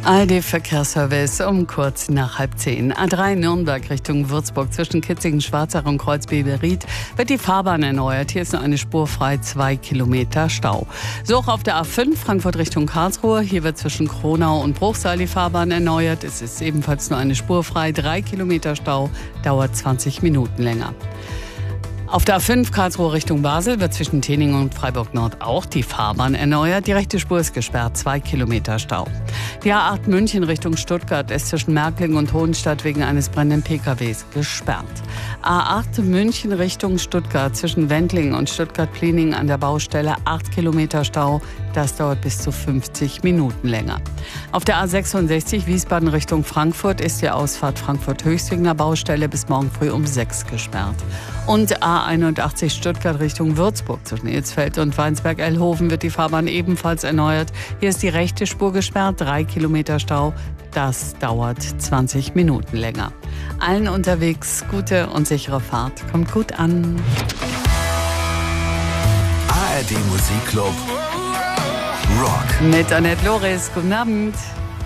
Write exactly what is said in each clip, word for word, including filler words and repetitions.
A R D-Verkehrsservice um kurz nach halb zehn. A drei Nürnberg Richtung Würzburg zwischen Kitzingen-Schwarzach und Kreuzberg-Ried wird die Fahrbahn erneuert. Hier ist nur eine Spur frei, zwei Kilometer Stau. So auch auf der A fünf Frankfurt Richtung Karlsruhe. Hier wird zwischen Kronau und Bruchsal die Fahrbahn erneuert. Es ist ebenfalls nur eine Spur frei, drei Kilometer Stau, dauert zwanzig Minuten länger. Auf der A fünf Karlsruhe Richtung Basel wird zwischen Tening und Freiburg Nord auch die Fahrbahn erneuert. Die rechte Spur ist gesperrt, zwei Kilometer Stau. Die A acht München Richtung Stuttgart ist zwischen Märkling und Hohenstadt wegen eines brennenden P K Ws gesperrt. A acht München Richtung Stuttgart zwischen Wendling und Stuttgart-Pliening an der Baustelle acht Kilometer Stau. Das dauert bis zu fünfzig Minuten länger. Auf der A sechsundsechzig Wiesbaden Richtung Frankfurt ist die Ausfahrt Frankfurt-Höchst-Wegen Baustelle bis morgen früh um sechs gesperrt. Und A einundachtzig Stuttgart Richtung Würzburg zwischen Ilsfeld und Weinsberg-Elhoven wird die Fahrbahn ebenfalls erneuert. Hier ist die rechte Spur gesperrt, drei Kilometer Stau. Das dauert zwanzig Minuten länger. Allen unterwegs gute und sichere Fahrt. Kommt gut an. A R D Musikclub Rock. Mit Annette Loris. Guten Abend.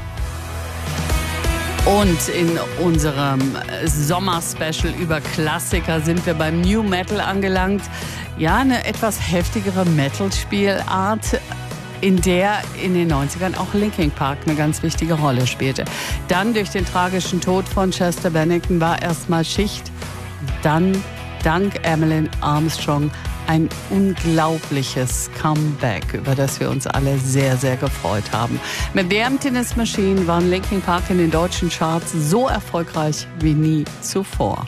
Und in unserem Sommer-Special über Klassiker sind wir beim New Metal angelangt. Ja, eine etwas heftigere Metal-Spielart, in der in den neunzigern auch Linkin Park eine ganz wichtige Rolle spielte. Dann durch den tragischen Tod von Chester Bennington war erstmal Schicht. Dann, dank Emmeline Armstrong, ein unglaubliches Comeback, über das wir uns alle sehr, sehr gefreut haben. Mit The Emptiness Machine waren Linkin Park in den deutschen Charts so erfolgreich wie nie zuvor.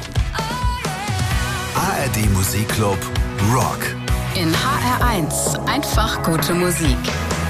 A R D Musikclub Rock. In H R eins einfach gute Musik.